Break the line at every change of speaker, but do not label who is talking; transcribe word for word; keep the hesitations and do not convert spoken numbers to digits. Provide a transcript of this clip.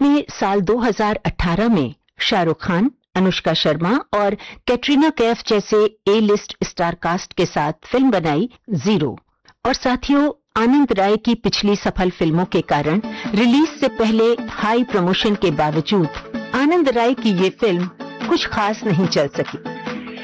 ने साल दो हज़ार अठारह में शाहरुख खान, अनुष्का शर्मा और कैटरीना कैफ जैसे ए लिस्ट स्टार कास्ट के साथ फिल्म बनाई जीरो। और साथियों, आनंद राय की पिछली सफल फिल्मों के कारण रिलीज से पहले हाई प्रमोशन के बावजूद आनंद राय की ये फिल्म कुछ खास नहीं चल सकी।